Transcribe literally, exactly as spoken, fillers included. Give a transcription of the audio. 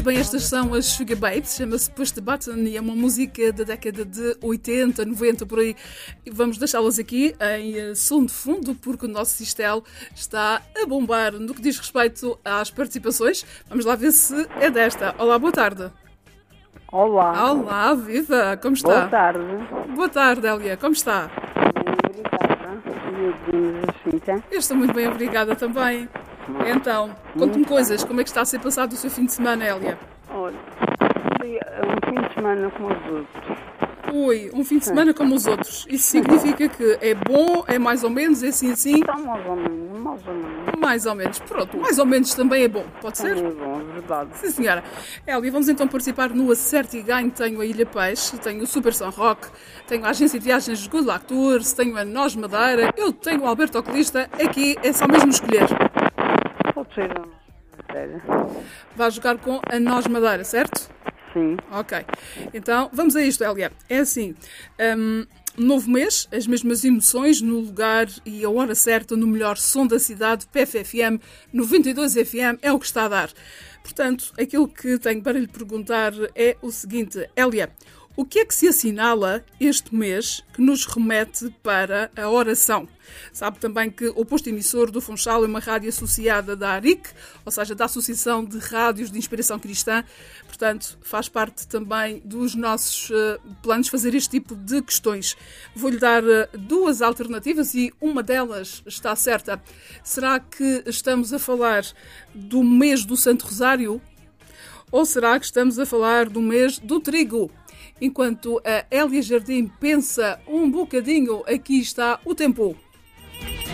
Bem, estas são as Sugar Babes, chama-se Push the Button e é uma música da década de oitenta, noventa, por aí. E vamos deixá-las aqui em som de fundo, porque o nosso Sistel está a bombar no que diz respeito às participações. Vamos lá ver se é desta. Olá, boa tarde. Olá. Olá, viva, como está? Boa tarde. Boa tarde, Hélia, como está? Obrigada. E a Cíntia? Eu estou muito bem, obrigada também. Então, conte-me coisas, como é que está a ser passado o seu fim de semana, Hélia? Olha, é um fim de semana como os outros. Ui, um fim de semana como os outros. Isso significa que é bom, é mais ou menos, é assim assim? Está mais ou menos, mais ou menos. Mais ou menos, pronto, mais ou menos também é bom, pode ser? É bom, é verdade. Sim, senhora. Hélia, vamos então participar no Acerte e Ganhe. Tenho a Ilha Peixe, tenho o Super São Roque, tenho a Agência de Viagens Good Luck Tours, tenho a Nós Madeira, eu tenho o Alberto Oculista. Aqui é só mesmo escolher. Pode ser a Madeira. Vai jogar com a Nós Madeira, certo? Sim. Ok. Então, vamos a isto, Hélia. É assim, um, novo mês, as mesmas emoções no lugar e a hora certa no melhor som da cidade, P F F M, noventa e dois F M, é o que está a dar. Portanto, aquilo que tenho para lhe perguntar é o seguinte, Hélia, o que é que se assinala este mês que nos remete para a oração? Sabe também que o posto emissor do Funchal é uma rádio associada da A R I C, ou seja, da Associação de Rádios de Inspiração Cristã. Portanto, faz parte também dos nossos uh, planos fazer este tipo de questões. Vou-lhe dar uh, duas alternativas e uma delas está certa. Será que estamos a falar do mês do Santo Rosário? Ou será que estamos a falar do mês do trigo? Enquanto a Hélia Jardim pensa um bocadinho, aqui está o tempo.